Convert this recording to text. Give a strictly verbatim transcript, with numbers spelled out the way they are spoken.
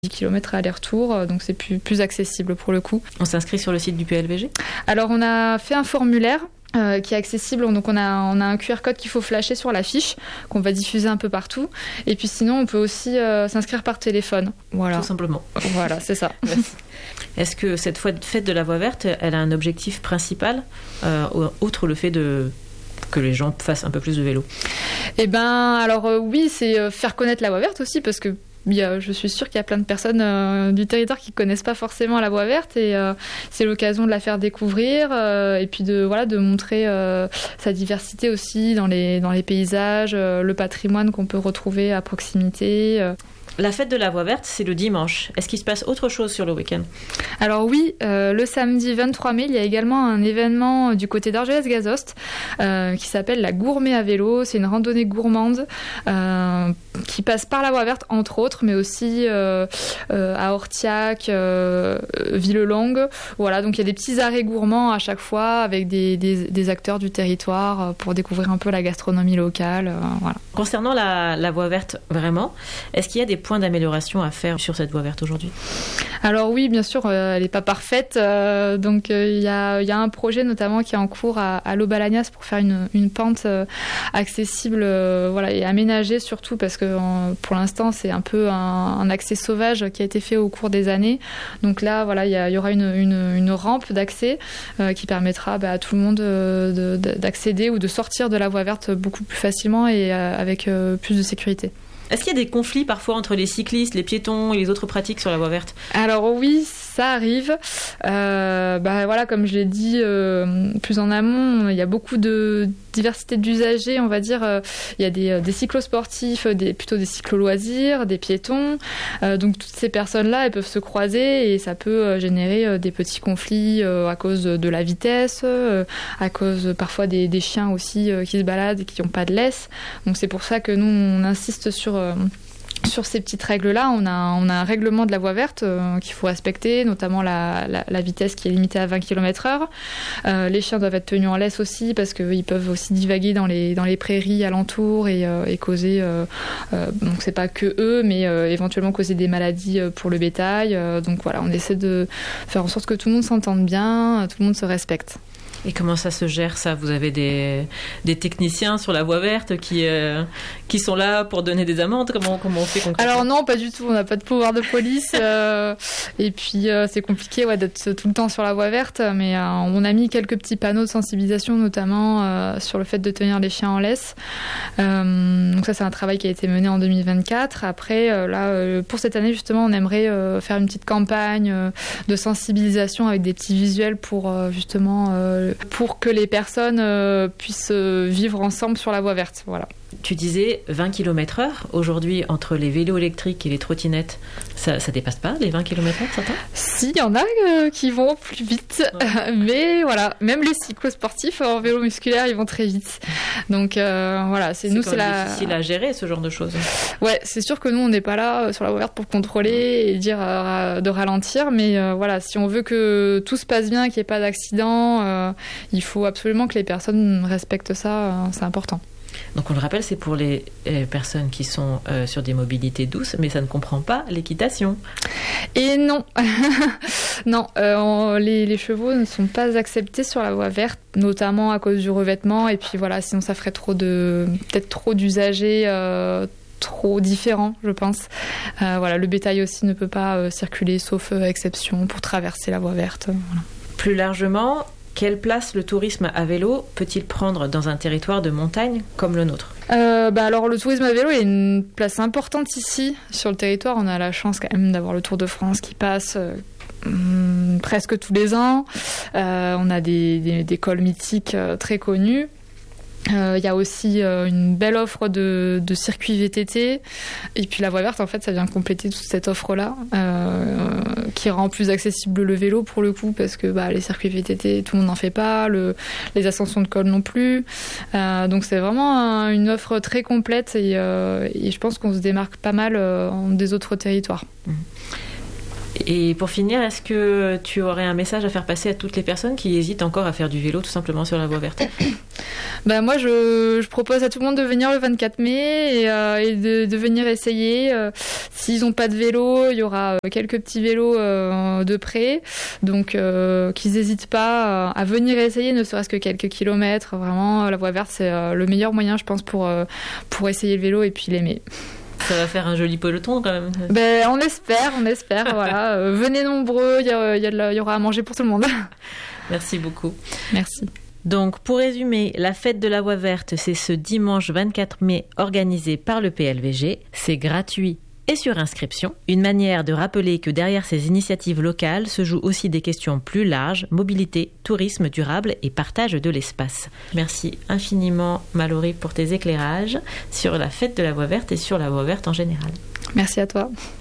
dix kilomètres aller-retour, donc c'est plus, plus accessible pour le coup. On s'inscrit sur le site du P L V G ? Alors on a fait un formulaire Euh, qui est accessible, donc on a, on a un Q R code qu'il faut flasher sur la fiche qu'on va diffuser un peu partout, et puis sinon on peut aussi euh, s'inscrire par téléphone, voilà. Tout simplement. Voilà, c'est ça. Est-ce que cette fête de la voie verte, elle a un objectif principal, euh, outre le fait de que les gens fassent un peu plus de vélo ? Eh ben alors euh, oui, c'est euh, faire connaître la voie verte aussi, parce que Il y a, je suis sûre qu'il y a plein de personnes euh, du territoire qui ne connaissent pas forcément la voie verte, et euh, c'est l'occasion de la faire découvrir euh, et puis de, voilà, de montrer euh, sa diversité aussi dans les, dans les paysages, euh, le patrimoine qu'on peut retrouver à proximité. Euh. La fête de la voie verte, c'est le dimanche. Est-ce qu'il se passe autre chose sur le week-end ? Alors oui, euh, le samedi vingt-trois mai, il y a également un événement du côté d'Argelès-Gazost euh, qui s'appelle la Gourmet à vélo. C'est une randonnée gourmande euh, qui passe par la voie verte, entre autres, mais aussi euh, euh, à Ortiac, euh, Villelongue. Voilà, donc il y a des petits arrêts gourmands à chaque fois avec des, des, des acteurs du territoire pour découvrir un peu la gastronomie locale. Euh, voilà. Concernant la, la voie verte, vraiment, est-ce qu'il y a des points d'amélioration à faire sur cette voie verte aujourd'hui ? Alors oui, bien sûr, euh, elle n'est pas parfaite. Euh, donc il euh, y, a, y a un projet notamment qui est en cours à, à l'Aubalagnas pour faire une, une pente euh, accessible euh, voilà, et aménagée surtout, parce que euh, pour l'instant c'est un peu un, un accès sauvage qui a été fait au cours des années. Donc là, voilà, il y, y aura une, une, une rampe d'accès euh, qui permettra bah, à tout le monde euh, de, de, d'accéder ou de sortir de la voie verte beaucoup plus facilement et euh, avec euh, plus de sécurité. Est-ce qu'il y a des conflits parfois entre les cyclistes, les piétons et les autres pratiques sur la voie verte ? Alors oui, ça arrive. Euh, bah voilà, comme je l'ai dit euh, plus en amont, il y a beaucoup de diversité d'usagers, on va dire. Euh, il y a des, des cyclosportifs, des, plutôt des cyclo-loisirs, des piétons. Euh, donc toutes ces personnes-là, elles peuvent se croiser et ça peut générer des petits conflits euh, à cause de la vitesse, euh, à cause parfois des, des chiens aussi euh, qui se baladent et qui n'ont pas de laisse. Donc c'est pour ça que nous, on insiste sur... Euh, Sur ces petites règles-là, on a, on a un règlement de la voie verte euh, qu'il faut respecter, notamment la, la, la vitesse qui est limitée à vingt kilomètres heure. Euh, les chiens doivent être tenus en laisse aussi, parce qu'ils peuvent aussi divaguer dans les, dans les prairies alentours et, euh, et causer, euh, euh, donc c'est pas que eux, mais euh, éventuellement causer des maladies pour le bétail. Euh, donc voilà, on essaie de faire en sorte que tout le monde s'entende bien, tout le monde se respecte. Et comment ça se gère, ça ? Vous avez des, des techniciens sur la voie verte qui, euh, qui sont là pour donner des amendes ? Comment, comment on fait concrètement ? Alors non, pas du tout. On n'a pas de pouvoir de police. Euh, et puis, euh, c'est compliqué ouais, d'être tout le temps sur la voie verte. Mais euh, on a mis quelques petits panneaux de sensibilisation, notamment euh, sur le fait de tenir les chiens en laisse. Euh, donc ça, c'est un travail qui a été mené en deux mille vingt-quatre. Après, euh, là, euh, pour cette année, justement, on aimerait euh, faire une petite campagne euh, de sensibilisation avec des petits visuels pour, euh, justement... Euh, pour que les personnes euh, puissent vivre ensemble sur la voie verte. Voilà. Tu disais vingt kilomètres heure. Aujourd'hui, entre les vélos électriques et les trottinettes, ça ne dépasse pas les vingt kilomètres heure, certains ? Si, il y en a euh, qui vont plus vite. Ouais. Mais voilà, même les cyclosportifs en vélo musculaire, ils vont très vite. Donc euh, voilà, c'est, c'est nous, quand c'est même la... difficile à gérer, ce genre de choses. Ouais, c'est sûr que nous, on n'est pas là euh, sur la voie verte pour contrôler et dire euh, de ralentir. Mais euh, voilà, si on veut que tout se passe bien, qu'il n'y ait pas d'accident, euh, il faut absolument que les personnes respectent ça. Euh, c'est important. Donc on le rappelle, c'est pour les euh, personnes qui sont euh, sur des mobilités douces, mais ça ne comprend pas l'équitation. Et non, non, euh, on, les, les chevaux ne sont pas acceptés sur la voie verte, notamment à cause du revêtement. Et puis voilà, sinon ça ferait trop de, peut-être trop d'usagers. Euh, trop différents, je pense. Euh, voilà, le bétail aussi ne peut pas euh, circuler, sauf euh, exception, pour traverser la voie verte. Voilà. Plus largement, quelle place le tourisme à vélo peut-il prendre dans un territoire de montagne comme le nôtre ? euh, bah alors le tourisme à vélo a une place importante ici sur le territoire. On a la chance quand même d'avoir le Tour de France qui passe euh, hum, presque tous les ans. Euh, on a des, des, des cols mythiques euh, très connus. Il euh, y a aussi euh, une belle offre de, de circuits V T T, et puis la voie verte en fait ça vient compléter toute cette offre là euh, qui rend plus accessible le vélo pour le coup, parce que bah, les circuits V T T tout le monde n'en fait pas, le, les ascensions de col non plus, euh, donc c'est vraiment un, une offre très complète et, euh, et je pense qu'on se démarque pas mal euh, des autres territoires. Mmh. Et pour finir, est-ce que tu aurais un message à faire passer à toutes les personnes qui hésitent encore à faire du vélo tout simplement sur la voie verte? Ben moi, je, je propose à tout le monde de venir le vingt-quatre mai et, euh, et de, de venir essayer. Euh, s'ils n'ont pas de vélo, il y aura euh, quelques petits vélos euh, de près. Donc, euh, qu'ils n'hésitent pas à, à venir essayer, ne serait-ce que quelques kilomètres. Vraiment, la voie verte, c'est euh, le meilleur moyen, je pense, pour, euh, pour essayer le vélo et puis l'aimer. Ça va faire un joli peloton quand même. Ben, on espère, on espère. Voilà. Euh, venez nombreux, il y, a, il y, a de la, il y aura à manger pour tout le monde. Merci beaucoup. Merci. Donc, pour résumer, la fête de la voie verte, c'est ce dimanche vingt-quatre mai organisé par le P L V G. C'est gratuit et sur inscription. Une manière de rappeler que derrière ces initiatives locales se jouent aussi des questions plus larges, mobilité, tourisme durable et partage de l'espace. Merci infiniment, Mallory, pour tes éclairages sur la fête de la voie verte et sur la voie verte en général. Merci à toi.